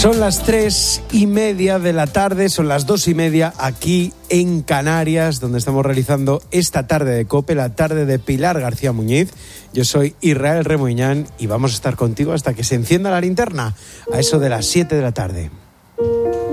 Son las 3:30 de la tarde, son las 2:30 aquí en Canarias, donde estamos realizando esta tarde de COPE, la tarde de Pilar García Muñiz. Yo soy Israel Remuñán y vamos a estar contigo hasta que se encienda la linterna, a eso de las 7 de la tarde.